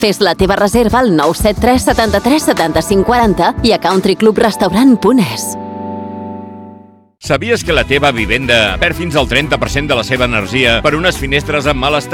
Fes la teva reserva al 973 73 75 40 i a countryclubrestaurant.es. Sabies que la teva vivenda perd fins al 30% de la seva energia per unes finestres en mal estat?